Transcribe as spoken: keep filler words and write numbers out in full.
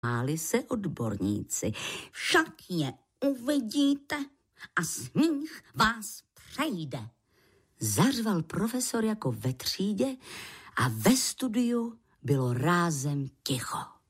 Máli se odborníci, však je uvidíte a smích vás přejde. Zařval profesor jako ve třídě a ve studiu bylo rázem ticho.